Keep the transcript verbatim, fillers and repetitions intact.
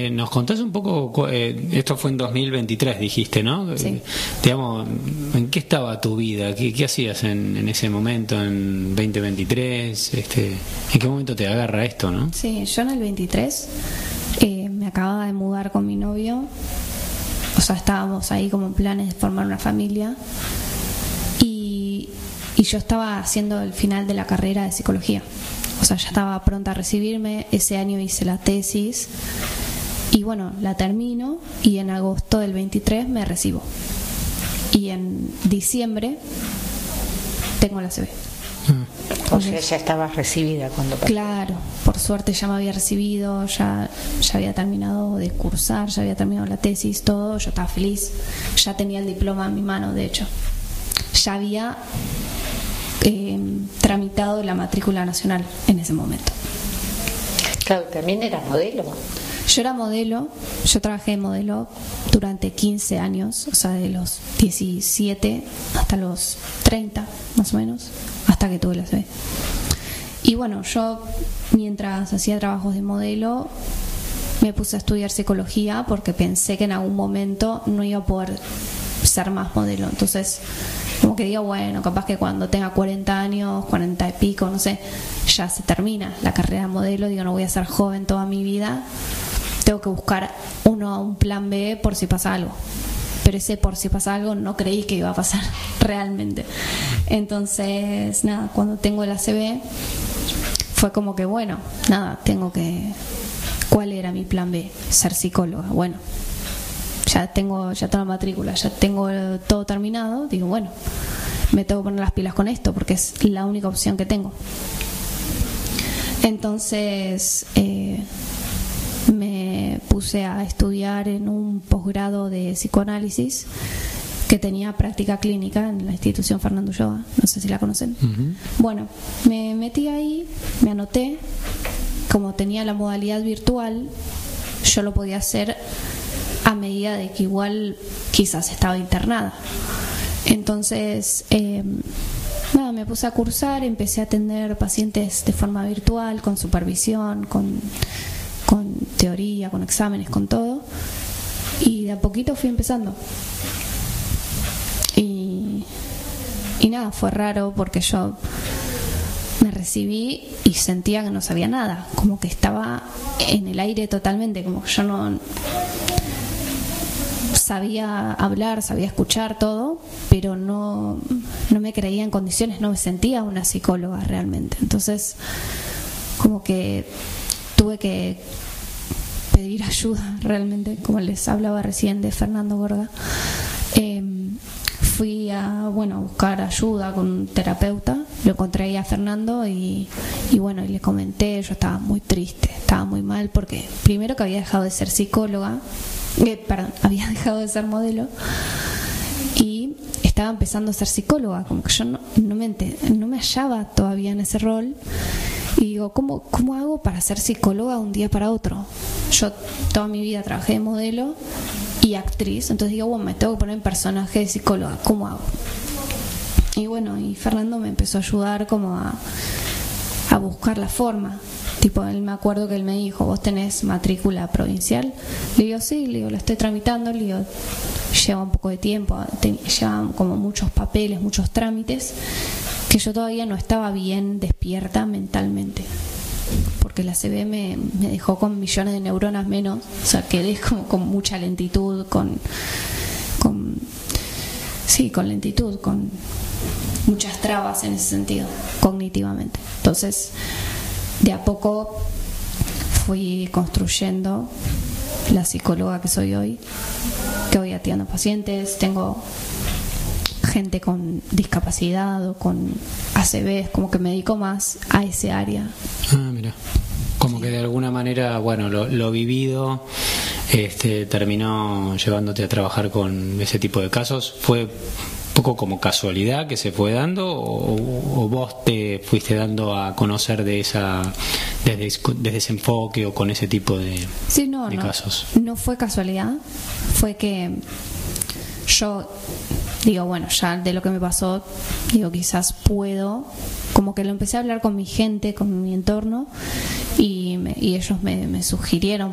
Eh, nos contás un poco, eh, esto fue en dos mil veintitrés, dijiste, ¿no? Sí. Eh, digamos, ¿en qué estaba tu vida? ¿Qué, qué hacías en, en ese momento, en veinte veintitrés? Este, ¿En qué momento te agarra esto, no? Sí, yo en el veintitrés eh, me acababa de mudar con mi novio. O sea, estábamos ahí como en planes de formar una familia. Y, y yo estaba haciendo el final de la carrera de psicología. O sea, ya estaba pronta a recibirme. Ese año hice la tesis. Y bueno, la termino. Y en agosto del veintitrés me recibo. Y en diciembre tengo la A C V. O sea, ya estabas recibida cuando pasó. Claro, por suerte ya me había recibido, ya, ya había terminado de cursar, ya había terminado la tesis, todo, yo estaba feliz, ya tenía el diploma en mi mano, de hecho. Ya había eh, tramitado la matrícula nacional en ese momento. Claro, también eras modelo. Yo era modelo, yo trabajé de modelo durante quince años, o sea, de los diecisiete hasta los treinta, más o menos, hasta que tuve la A C V. Y bueno, yo mientras hacía trabajos de modelo me puse a estudiar psicología porque pensé que en algún momento no iba a poder ser más modelo. Entonces, como que digo, bueno, capaz que cuando tenga cuarenta años, cuarenta y pico, no sé, ya se termina la carrera de modelo. Digo, no voy a ser joven toda mi vida. Tengo que buscar uno, un plan B por si pasa algo. Pero ese por si pasa algo no creí que iba a pasar realmente. Entonces, nada, cuando tengo la A C V fue como que, bueno, nada, tengo que... ¿Cuál era mi plan B? Ser psicóloga. Bueno, ya tengo ya tengo la matrícula, ya tengo todo terminado. Digo, bueno, me tengo que poner las pilas con esto porque es la única opción que tengo. Entonces... Eh, me puse a estudiar en un posgrado de psicoanálisis que tenía práctica clínica en la institución Fernando Ulloa, no sé si la conocen. Uh-huh. Bueno, me metí ahí, me anoté, como tenía la modalidad virtual, yo lo podía hacer a medida de que igual quizás estaba internada. Entonces, eh, nada, me puse a cursar, empecé a atender pacientes de forma virtual, con supervisión, con... con teoría, con exámenes, con todo, y de a poquito fui empezando y, y nada, fue raro porque yo me recibí y sentía que no sabía nada, como que estaba en el aire totalmente, como que yo no sabía hablar, sabía escuchar todo, pero no, no me creía en condiciones, no me sentía una psicóloga realmente. Entonces como que tuve que pedir ayuda realmente, como les hablaba recién de Fernando Gorga. Eh, fui a, bueno, a buscar ayuda con un terapeuta, lo encontré ahí a Fernando y, y bueno, y le comenté, yo estaba muy triste, estaba muy mal porque primero que había dejado de ser psicóloga, eh, perdón, había dejado de ser modelo y estaba empezando a ser psicóloga, como que yo no, no, me, no me hallaba todavía en ese rol. Y digo, ¿cómo, ¿cómo hago para ser psicóloga un día para otro? Yo toda mi vida trabajé de modelo y actriz, entonces digo, bueno, me tengo que poner en personaje de psicóloga, ¿cómo hago? Y bueno, y Fernando me empezó a ayudar como a, a buscar la forma. Tipo, él me acuerdo que él me dijo, ¿vos tenés matrícula provincial? Le digo, sí, le digo, la estoy tramitando, le digo, lleva un poco de tiempo, te, lleva como muchos papeles, muchos trámites, que yo todavía no estaba bien despierta mentalmente, porque la A C V me, me dejó con millones de neuronas menos, o sea, quedé como con mucha lentitud, con, con sí, con lentitud, con muchas trabas en ese sentido, cognitivamente. Entonces, de a poco fui construyendo la psicóloga que soy hoy, que hoy atiendo pacientes, tengo gente con discapacidad o con A C Vs, como que me dedico más a ese área. Ah, mira. Como que de alguna manera, bueno, lo, lo vivido este, terminó llevándote a trabajar con ese tipo de casos. ¿Fue un poco como casualidad que se fue dando o, o vos te fuiste dando a conocer de esa desde, desde ese enfoque o con ese tipo de, sí, no, de no, casos? No fue casualidad, fue que yo digo, bueno, ya de lo que me pasó, digo, quizás puedo, como que lo empecé a hablar con mi gente, con mi entorno, y, me, y ellos me, me sugirieron